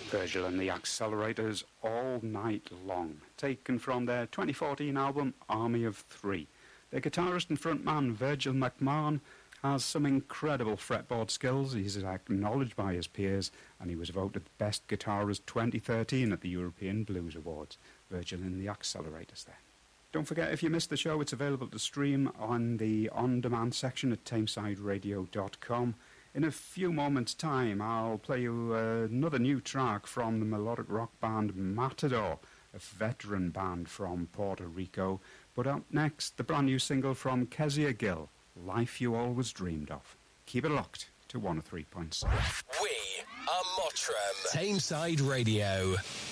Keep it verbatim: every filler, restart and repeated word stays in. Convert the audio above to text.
Virgil and the Accelerators, All Night Long, taken from their twenty fourteen album Army of Three. Their guitarist and frontman Virgil McMahon has some incredible fretboard skills. He's acknowledged by his peers, and he was voted Best Guitarist twenty thirteen at the European Blues Awards. Virgil and the Accelerators there. Don't forget, if you missed the show, it's available to stream on the on-demand section at tameside radio dot com. In a few moments' time, I'll play you uh, another new track from the melodic rock band Matador, a veteran band from Puerto Rico. But up next, the brand new single from Kezia Gill, Life You Always Dreamed Of. Keep it locked to one oh three point seven. We are Mottram. Tameside Radio.